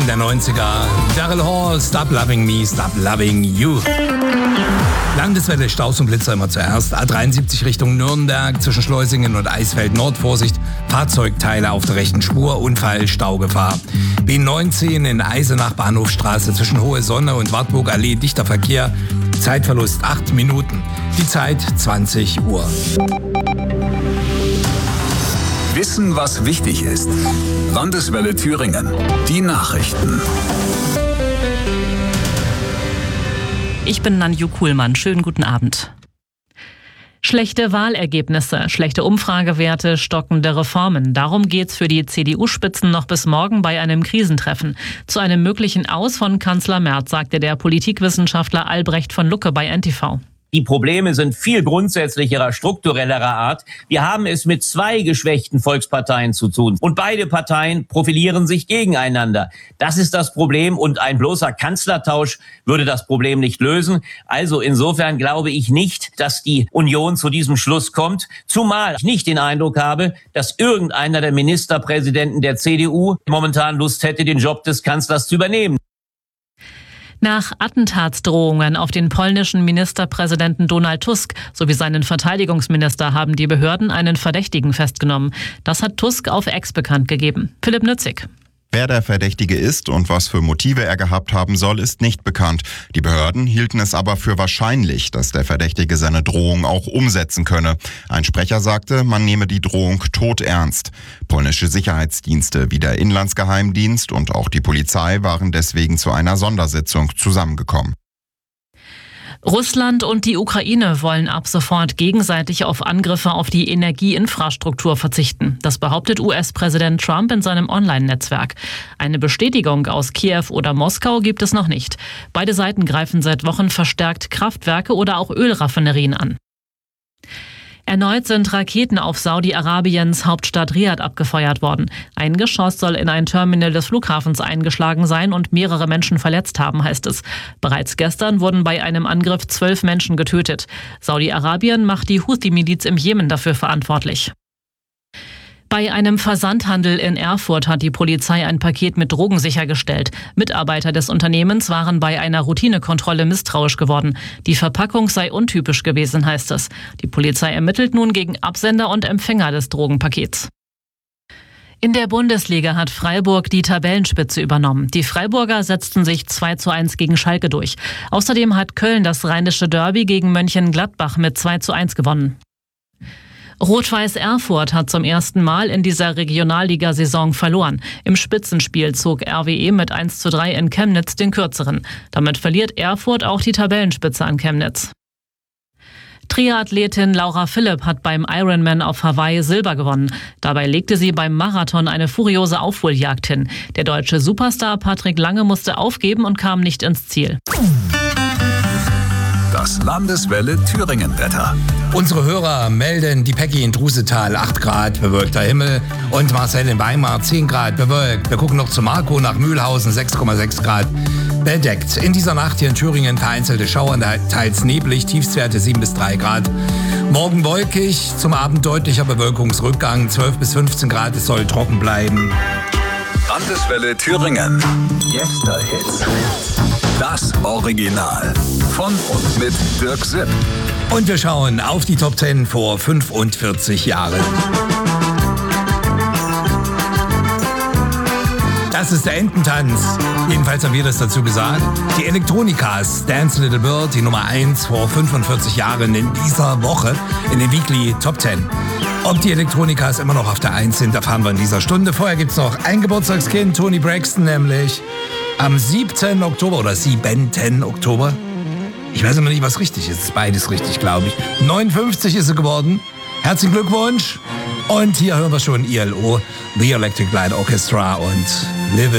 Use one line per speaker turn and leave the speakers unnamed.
Der 90er. Daryl Hall, Stop Loving Me, Stop Loving You. Landeswelle, Staus und Blitzer immer zuerst. A73 Richtung Nürnberg, zwischen Schleusingen und Eisfeld Nord. Vorsicht, Fahrzeugteile auf der rechten Spur, Unfall, Staugefahr. B19 in Eisenach, Bahnhofstraße, zwischen Hohe Sonne und Wartburg Allee, dichter Verkehr. Zeitverlust 8 Minuten. Die Zeit 20 Uhr.
Wissen, was wichtig ist. Landeswelle Thüringen. Die Nachrichten.
Ich bin Nanju Kuhlmann. Schönen guten Abend. Schlechte Wahlergebnisse, schlechte Umfragewerte, stockende Reformen. Darum geht's für die CDU-Spitzen noch bis morgen bei einem Krisentreffen. Zu einem möglichen Aus von Kanzler Merz sagte der Politikwissenschaftler Albrecht von Lucke bei NTV.
Die Probleme sind viel grundsätzlicherer, strukturellerer Art. Wir haben es mit zwei geschwächten Volksparteien zu tun. Und beide Parteien profilieren sich gegeneinander. Das ist das Problem und ein bloßer Kanzlertausch würde das Problem nicht lösen. Also insofern glaube ich nicht, dass die Union zu diesem Schluss kommt. Zumal ich nicht den Eindruck habe, dass irgendeiner der Ministerpräsidenten der CDU momentan Lust hätte, den Job des Kanzlers zu übernehmen.
Nach Attentatsdrohungen auf den polnischen Ministerpräsidenten Donald Tusk sowie seinen Verteidigungsminister haben die Behörden einen Verdächtigen festgenommen. Das hat Tusk auf X bekannt gegeben. Philipp Nützig.
Wer der Verdächtige ist und was für Motive er gehabt haben soll, ist nicht bekannt. Die Behörden hielten es aber für wahrscheinlich, dass der Verdächtige seine Drohung auch umsetzen könne. Ein Sprecher sagte, man nehme die Drohung todernst. Polnische Sicherheitsdienste wie der Inlandsgeheimdienst und auch die Polizei waren deswegen zu einer Sondersitzung zusammengekommen.
Russland und die Ukraine wollen ab sofort gegenseitig auf Angriffe auf die Energieinfrastruktur verzichten. Das behauptet US-Präsident Trump in seinem Online-Netzwerk. Eine Bestätigung aus Kiew oder Moskau gibt es noch nicht. Beide Seiten greifen seit Wochen verstärkt Kraftwerke oder auch Ölraffinerien an. Erneut sind Raketen auf Saudi-Arabiens Hauptstadt Riad abgefeuert worden. Ein Geschoss soll in ein Terminal des Flughafens eingeschlagen sein und mehrere Menschen verletzt haben, heißt es. Bereits gestern wurden bei einem Angriff 12 Menschen getötet. Saudi-Arabien macht die Houthi-Miliz im Jemen dafür verantwortlich. Bei einem Versandhandel in Erfurt hat die Polizei ein Paket mit Drogen sichergestellt. Mitarbeiter des Unternehmens waren bei einer Routinekontrolle misstrauisch geworden. Die Verpackung sei untypisch gewesen, heißt es. Die Polizei ermittelt nun gegen Absender und Empfänger des Drogenpakets. In der Bundesliga hat Freiburg die Tabellenspitze übernommen. Die Freiburger setzten sich 2:1 gegen Schalke durch. Außerdem hat Köln das rheinische Derby gegen Mönchengladbach mit 2:1 gewonnen. Rot-Weiß Erfurt hat zum ersten Mal in dieser Regionalligasaison verloren. Im Spitzenspiel zog RWE mit 1:3 in Chemnitz den kürzeren. Damit verliert Erfurt auch die Tabellenspitze an Chemnitz. Triathletin Laura Philipp hat beim Ironman auf Hawaii Silber gewonnen. Dabei legte sie beim Marathon eine furiose Aufholjagd hin. Der deutsche Superstar Patrick Lange musste aufgeben und kam nicht ins Ziel.
Das Landeswelle Thüringen-Wetter.
Unsere Hörer melden die Peggy in Drusetal 8 Grad, bewölkter Himmel, und Marcel in Weimar 10 Grad, bewölkt. Wir gucken noch zu Marco nach Mühlhausen 6,6 Grad, bedeckt. In dieser Nacht hier in Thüringen vereinzelte Schauer, teils neblig, Tiefstwerte 7 bis 3 Grad. Morgen wolkig, zum Abend deutlicher Bewölkungsrückgang, 12 bis 15 Grad, es soll trocken bleiben.
Landeswelle Thüringen. Yesterhits. Das Original. Von und mit Dirk Sipp.
Und wir schauen auf die Top 10 vor 45 Jahren. Das ist der Ententanz. Jedenfalls haben wir das dazu gesagt. Die Elektronikas, Dance Little Bird, die Nummer 1 vor 45 Jahren in dieser Woche in den Weekly Top 10. Ob die Elektronikas immer noch auf der 1 sind, erfahren wir in dieser Stunde. Vorher gibt's noch ein Geburtstagskind, Toni Braxton nämlich. Am 7. Oktober oder 7. Oktober. Ich weiß immer nicht, was richtig ist. Es ist beides richtig, glaube ich. 59 ist sie geworden. Herzlichen Glückwunsch. Und hier hören wir schon ILO, The Electric Light Orchestra und Live